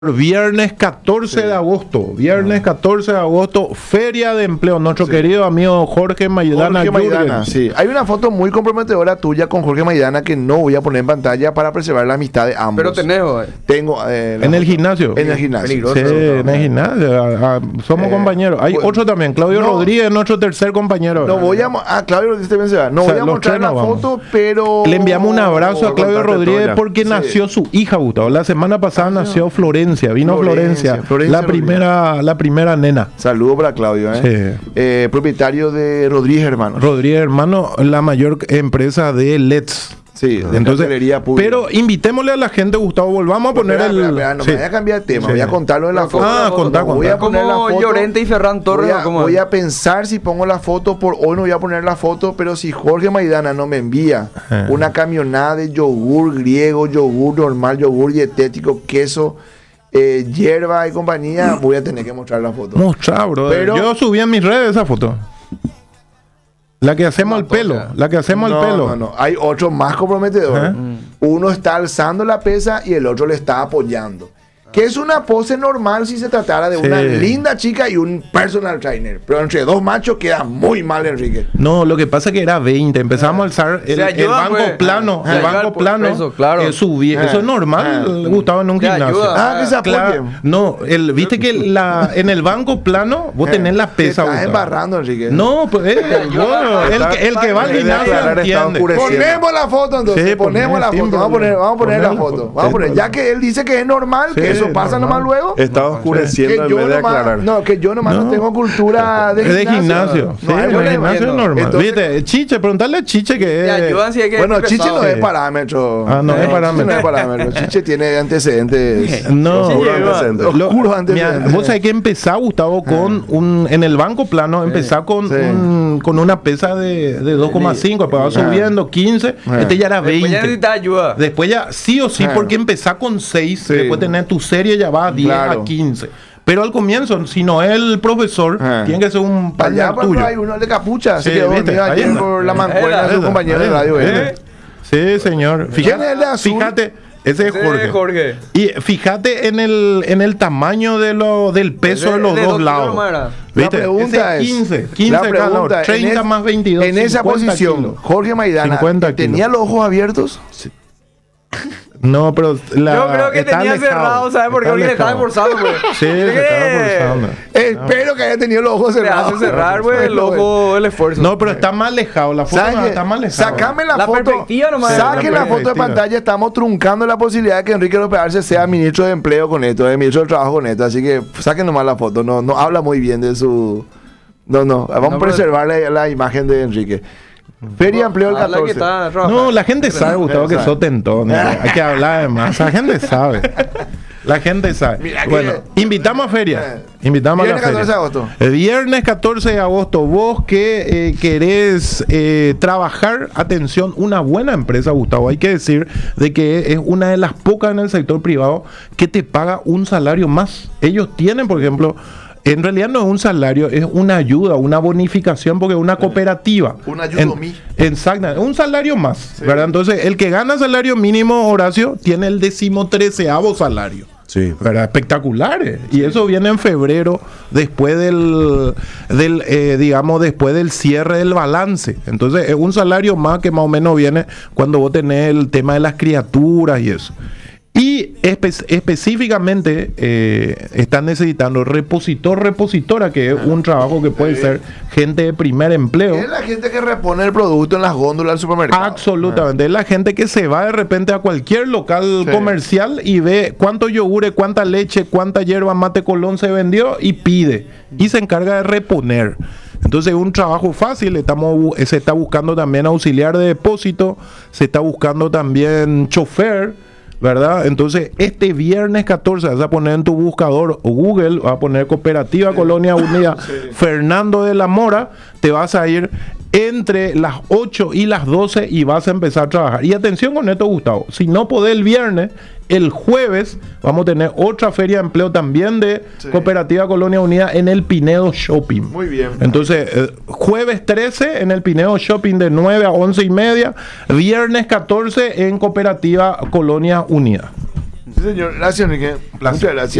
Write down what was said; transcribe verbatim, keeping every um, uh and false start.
Viernes catorce Sí. de agosto, viernes catorce de agosto, Feria de Empleo, nuestro Sí. querido amigo Jorge Maidana. Jorge Maidana, Jürgens. sí. Hay una foto muy comprometedora tuya con Jorge Maidana que no voy a poner en pantalla para preservar la amistad de ambos. Pero tenés, güey. Tengo eh, la En el foto. gimnasio. En el gimnasio. Peligroso. Sí, en el gimnasio. ah, ah, somos Eh, compañeros. Hay bueno, otro también, Claudio no. Rodríguez, nuestro tercer compañero. No voy a mo- ah, Claudio Rodríguez también se va. No O sea, voy a los mostrar tres la no vamos. foto, pero Le enviamos un abrazo a Claudio contarte Rodríguez todo ya. porque Sí. nació su hija, Gustavo. La semana pasada nació Florencia, vino Florencia, Florencia, Florencia la primera, la primera nena. Saludo para Claudio, ¿eh? Sí. Eh, propietario de Rodríguez Hermanos. Rodríguez, hermano, la mayor empresa de L E Ds. Sí, de Entonces, cartelería pública. pero invitémosle a la gente, Gustavo, volvamos a poner Espera, el... espera, espera, no sí. me voy a cambiar de tema, Sí. voy a contarlo en la Pero foto. ¿cómo Ah, la foto? contá, Voy contá. a poner la Como foto. Llorente y Ferran Torres. Voy ¿o a, cómo voy es? a pensar si pongo la foto, por hoy no voy a poner la foto, pero si Jorge Maidana no me envía Eh. una camionada de yogur griego, yogur normal, yogur dietético, queso, eh, hierba y compañía, voy a tener que mostrar la foto. Mostrar, bro. Pero- Yo subí en mis redes esa foto. La que hacemos al Mató, pelo. o sea. La que hacemos no, al pelo. no, no, hay otro más comprometedor. Ajá. Uno está alzando la pesa y el otro le está apoyando. Que es una pose normal si se tratara de Sí. una linda chica y un personal trainer. Pero entre dos machos queda muy mal, Enrique. No, lo que pasa es que era veinte. Empezamos a alzar el, Se el ayuda, banco pues. plano. Se el ayuda banco al plano. peso, claro. eh, subí. Ah. Eso es normal, Ah. Gustavo, en un Te gimnasio. ayuda. Ah, que se apoye. Claro. No, el, viste que la, en el banco plano vos tenés la Te pesa. estás Gustavo. embarrando, Enrique. No, pues eh, bueno, el, que- el que va al Debe gimnasio aclarar, está entiende. oscureciendo. Ponemos la foto entonces, Sí, ponemos poné, la sin foto, vamos a poner, problema. vamos a poner Poné la la foto, foto, vamos a sin poner, ya problema. que él dice que es normal, Sí, que eso pasa normal. nomás luego, Estaba que oscureciendo en yo vez de nomás, aclarar. no, que yo nomás no, No. tengo cultura de Es de gimnasio. gimnasio. Sí, No, en yo el le gimnasio es entiendo. normal. Entonces, Viste, Chiche, preguntarle a Chiche que Te es. ayudan si hay que bueno, es Chiche no pesado. es Sí. parámetro. Ah, no es Eh, parámetro. Chiche no es parámetro. Chiche tiene antecedentes. No, Oscuros antecedentes. Lo- Oscuros mira, antecedentes. vos sabés que empezá, Gustavo, con un en el banco plano, empezá con, Sí. un- con una pesa de, de dos coma cinco, después va Ah. subiendo quince, Ah. este ya era Después ya veinte. necesitas ayuda. Después ya sí o sí, Ah. porque empezá con seis, Sí. después tener tu serie ya va a diez Claro. a quince. Pero al comienzo, si no es el profesor, Ah. tiene que ser un partner Allá por tuyo. hay uno de capucha, Sí, se quedó ¿viste? dormido Ahí ayer está. por la mancuerna de su Esa, compañero de esa, radio. ¿eh? Sí, señor. ¿Quién es el de azul? Fíjate, ese es Ese Jorge. es Jorge. Y fíjate en el, en el tamaño de lo, del peso Ese de los de dos dos lados. kilos, Mara. ¿Viste? La pregunta Ese es, quince, quince la cada pregunta uno, es, treinta en es- más veintidós. En esa cincuenta posición, kilos. Jorge Maidana, cincuenta ¿tenía kilos. los ojos abiertos? No, pero la, Yo creo que está tenía alejado, cerrado, ¿sabes? Porque está porque le estaba alejado. esforzando, güey. Sí, se estaba esforzando. Espero que haya tenido los ojos Te cerrados. hace cerrar, güey, el ojo, el esfuerzo. No, pero está más alejado. La foto ¿Sabes no, qué? está más alejado. Sacame la, La foto. perspectiva nomás. Saquen Sí, la la foto de perspectiva. pantalla. Estamos truncando la posibilidad de que Enrique López Arce sea ministro de empleo con esto, de ministro de trabajo con esto. Así que saquen nomás la foto. No, no habla muy bien de su. No, no. Vamos No, a pero- preservar la, la imagen de Enrique. Feria de Empleo el Habla que catorce. está trabajando. No, la gente sabe, Gustavo, que sabe. sos tentón. Hay que hablar además. La gente sabe. La gente sabe. Mira que- Bueno, invitamos a feria. Eh, Invitamos viernes a la catorce feria. de agosto. El viernes catorce de agosto, vos que eh, querés eh, trabajar, atención, una buena empresa, Gustavo. Hay que decir de que es una de las pocas en el sector privado que te paga un salario más. Ellos tienen, por ejemplo, en realidad no es un salario, es una ayuda, una bonificación, porque es una cooperativa. Una ayudomí. Exacto, un salario más, ¿verdad? Entonces, el que gana salario mínimo, Horacio, tiene el decimotreceavo salario. Sí. ¿Verdad? Espectaculares. Y eso viene en febrero, después del, del eh, digamos, después del cierre del balance. Entonces, es un salario más que más o menos viene cuando vos tenés el tema de las criaturas y eso. Y espe- específicamente eh, están necesitando repositor, repositora, que es un trabajo que puede ser gente de primer empleo. Es la gente que repone el producto en las góndolas del supermercado. Absolutamente. Es la gente que se va de repente a cualquier local Sí. comercial y ve cuánto yogures, cuánta leche, cuánta hierba mate colón se vendió y pide. Y se encarga de reponer. Entonces es un trabajo fácil. Estamos, bu- se está buscando también auxiliar de depósito. Se está buscando también chofer, ¿verdad? Entonces, este viernes catorce vas a poner en tu buscador o Google, vas a poner Cooperativa Colonia Unida Fernando de la Mora, te vas a ir entre las ocho y las doce y vas a empezar a trabajar. Y atención con esto, Gustavo, si no podés el viernes, el jueves vamos a tener otra feria de empleo también de Sí. Cooperativa Colonia Unida en el Pinedo Shopping. Muy bien. Entonces, eh, jueves trece en el Pinedo Shopping de nueve a once y media, viernes catorce en Cooperativa Colonia Unida. Sí, señor. Gracias, Enrique. placer. Muchas gracias.